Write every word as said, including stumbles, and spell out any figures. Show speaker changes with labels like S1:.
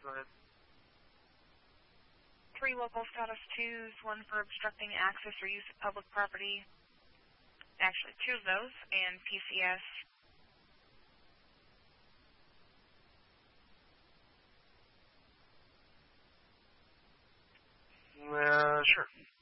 S1: go ahead.
S2: Three local status twos, one for obstructing access or use of public property. Actually, two of those, and P C S.
S1: Uh, sure.